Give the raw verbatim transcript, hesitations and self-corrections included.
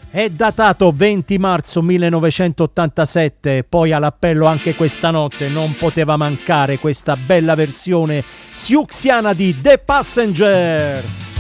È datato venti marzo millenovecentottantasette, poi all'appello anche questa notte non poteva mancare questa bella versione siuxiana di The Passengers.